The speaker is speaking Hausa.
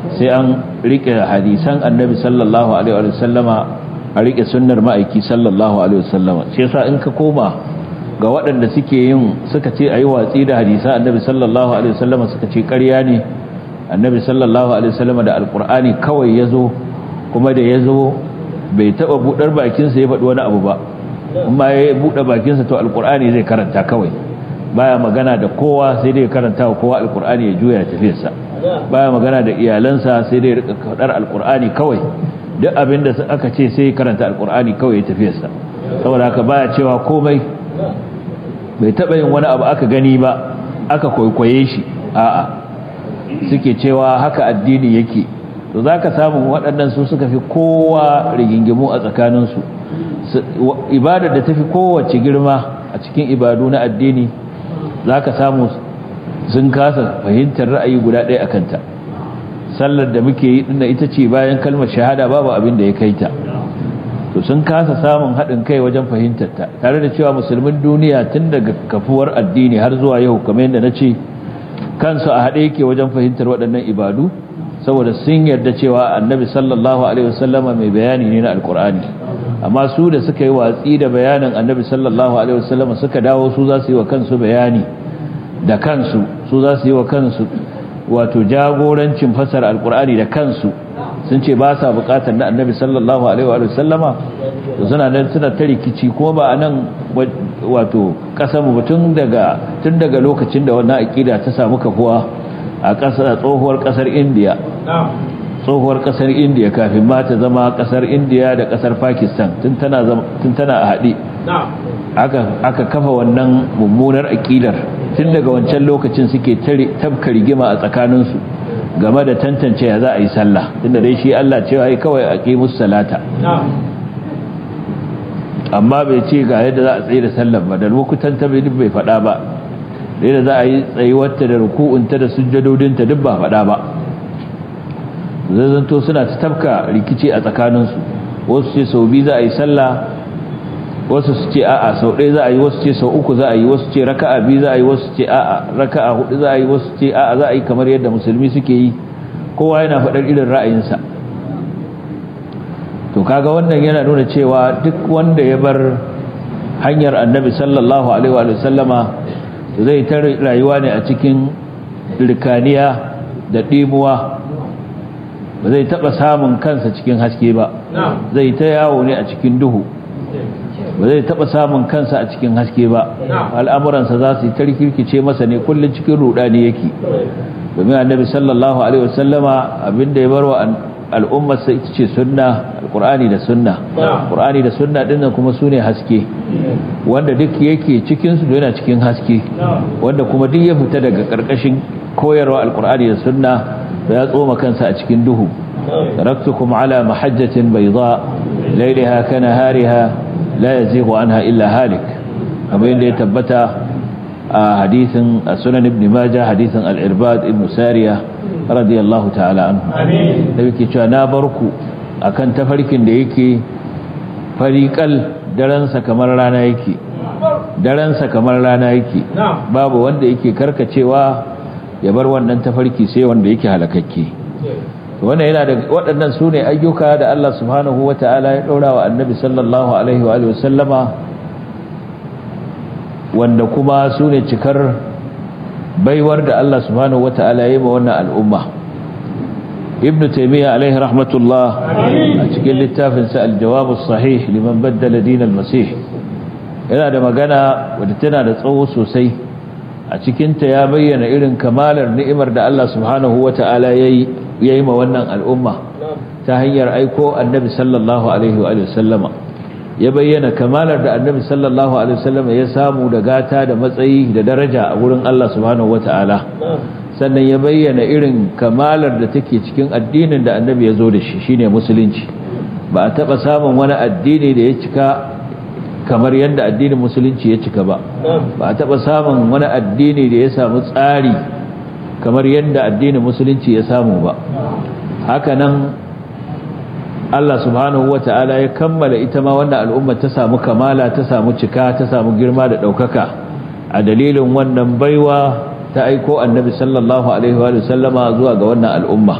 sai an rike hadisan annabi sallallahu alaihi wa sallama, a rike sunnar ma'aiki sallallahu alaihi wa sallama. shi yasa in ka koma ga waɗanda suka ce ayi watsi da hadisan annabi sallallahu alaihi wa sallama, suka ce ƙarya ne, annabi sallallahu alaihi wa sallama da alqur'ani kawai yazo, kuma da yazo bai taba budar bakin sa ya faɗi wani abu ba, amma ya bude bakin sa to alqur'ani zai karanta kawai, baya magana da kowa sai dai karanta wa kowa alqur'ani ya juya tafiyarsa, baya magana da iyalansa sai dai rika kadar alqur'ani kawai, duk abinda aka ce sai karanta alqur'ani kawai ya tafiyarsa. saboda haka baya cewa komai, bai taba yin wani abu aka gani ba aka kwaikwaye shi, a'a suke cewa haka addini yake. to zaka samu waɗannan su suka fi kowa rigingimu a tsakaninsu. ibada da tafi kowace girma a cikin ibadu na addini za ka samu sun kasa fahimtar ra'ayi guda ɗaya a kanta. sallar da muke yi ɗin ita ce bayan kalmar shahada babu abin da ya kai ta, to sun kasa samun haɗin kai wajen fahimtarta, tare da cewa musulmin duniya tun daga kafuwar addini har zuwa yau kamar yadda na ce kansu a haɗe yake wajen fahimtar waɗannan ibadu, saboda sun yarda cewa annabi sallallahu alaihi wasallama mai bayani ne na alkur'ani. amma su da suka yi watsi da bayanin annabi sallallahu alaihi wasallam suka dawo su za su yi wa kansu bayani da kansu, su za su yi wa kansu wato jagorancin fasara alkur'ani da kansu, sun ce ba sa bukatar na annabi sallallahu alaihi wasallama. to suna nan suna ta rikici, kuma ba a nan wato kasar mu tun daga lokacin da wannan aqida ta samu kafuwa a tsohuwar kasar Indiya. tsohuwar kasar Indiya kafin ma ta zama kasar Indiya da kasar Pakistan, tun tana a haɗe aka kafa wannan mummunar aƙidar. tun daga wancan lokacin suke tabka rigima a tsakaninsu game da tantance ya za a yi sallah, tunda dai shi Allah cewa ai kawai aqimus salata, amma bai ce ga yadda za a tsaye da sallar ba, da lokutan ta bai faɗa ba, da yadda za a yi tsayuwarta da ruku'unta da sujjadodinta duk ba faɗa ba. zai zanto suna ta tafka rikici a tsakaninsu, wasu ce sau biyu za a yi sallah, wasu su ce a'a sau ɗaya za a yi, wasu ce sau uku za a yi, wasu ce raka'a biyu za a yi, wasu ce a'a raka'a hudu za a yi, wasu ce a'a za a yi kamar yadda musulmi suke yi. kowa yana faɗar irin ra'ayinsa. to kaga wannan yana nuna cewa duk wanda ya bar hanyar annabi sallallahu alaihi wa sallama zai ta rayuwa ne a cikin rikaniya da ɗimuwa, ba zai taba samun kansa cikin haske ba, zai ta yawo ne a cikin duhu, ba zai taba samun kansa a cikin haske ba. al'amuransa za su yi tarkirkice masa ne, kullum cikin rudani yake. domin annabi sallallahu alaihi wasallama abinda ya barwa al'ummarsa ita ce sunna, alqur'ani da sunna. qur'ani da sunna din kuma sune haske, wanda duk yake cikin su yana cikin haske, wanda kuma duk ya fita daga karkashin koyarwa alqur'ani da sunna ya tsoma kansa a cikin duhu. taraktukum ala mahajjatin bayda laylaha kanahariha la yazighu anha illa halik, kamar yadda ya tabbata a hadisin sunan ibn majah, hadisin al-irbad ibn sariya radiyallahu ta'ala anhu. da yake cewa na barku akan tafarkin da yake fariqal, daransa kamar rana yake, babu wanda yake karkacewa ya bar wannan tafarki sai wanda yake halakakke. wannan yana da waɗannan sune ayyuka da Allah subhanahu wataala ya daura wa annabi sallallahu alaihi wa sallama, wanda kuma sune cikar baiwar da Allah subhanahu wataala ya yi wa wannan al'umma. ibn taymiyyah alaihi rahmatullah a cikin littafin sa al-jawab as-sahih liman baddala din al-masih yana da magana wadda tana da tsawo sosai. a cikinta ya bayyana irin kamalar ni'imar da Allah subhanahu wata'ala yayi ma wannan al'umma ta hanyar aiko annabi sallallahu alaihi wa sallama. ya bayyana kamalar da annabi sallallahu alaihi wa sallama ya samu da gata da matsayi da daraja a wurin Allah subhanahu wata'ala. sannan ya bayyana irin kamalar da take cikin addinin da annabi ya zo da shi, shine musulunci. ba a taba samun wani addini da ya cika kamar yadda addinin musulunci ya cika ba a taba samun wani addini da ya samu tsari kamar yadda addinin musulunci ya samu ba. haka nan Allah subhanahu wata'ala ya kammala ita ma wannan al'umma ta samu kamala, ta samu cika, ta samu girma da ɗaukaka a dalilin wannan baiwa ta aiko annabi sallallahu alaihi wa sallama zuwa ga wannan al'umma.